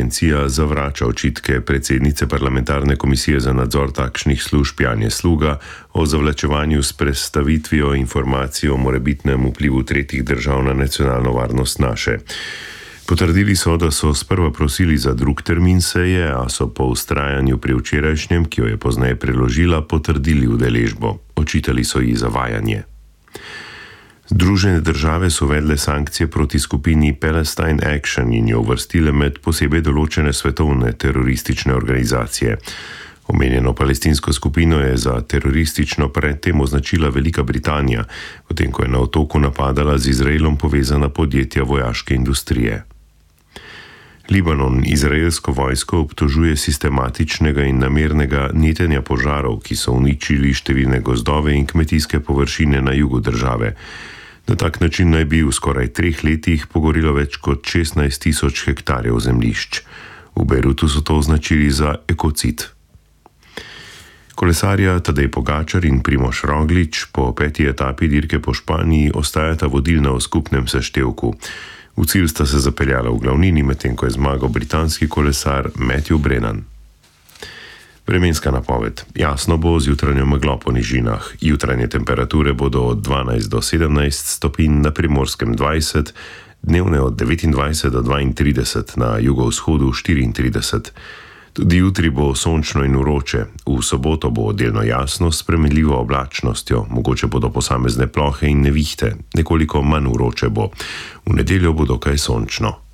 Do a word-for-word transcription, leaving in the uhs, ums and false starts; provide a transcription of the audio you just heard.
agencija zavrača očitke predsednice parlamentarne komisije za nadzor takšnih služb Janje Sluga o zavlačevanju s predstavitvijo informacij o morebitnem vplivu tretjih držav na nacionalno varnost naše. Potrdili so, da so sprva prosili za drug termin seje, a so po vztrajanju pri včerajšnjem, ki jo je pozneje preložila, potrdili udeležbo. Očitali so ji zavajanje. Združene države so uvedle sankcije proti skupini Palestine Action in jo uvrstile med posebej določene svetovne teroristične organizacije. Omenjeno palestinsko skupino je za teroristično predtem označila Velika Britanija, potem ko je na otoku napadala z Izraelom povezana podjetja vojaške industrije. Libanon izraelsko vojsko obtožuje sistematičnega in namernega netenja požarov, ki so uničili številne gozdove in kmetijske površine na jugu države. Na tak način naj bi v skoraj treh letih pogorilo več kot šestnajst tisoč hektarjev zemljišč. V Bejrutu so to označili za ekocid. Kolesarja Tadej Pogačar in Primož Roglič po peti etapi dirke po Španiji ostajata vodilna v skupnem seštevku. V cilj sta se zapeljala v glavnini, medtem ko je zmagal britanski kolesar Matthew Brennan. Vremenska napoved. Jasno bo z jutranjo meglo po nižinah. Jutranje temperature bodo od dvanajst do sedemnajst stopinj, na Primorskem dvajset, dnevne od devetindvajset do dvaintrideset, na jugovzhodu štiriintrideset. Tudi jutri bo sončno in vroče. V soboto bo delno jasno s spremenljivo oblačnostjo, mogoče bodo posamezne plohe in nevihte, nekoliko manj vroče bo. V nedeljo bo dokaj sončno.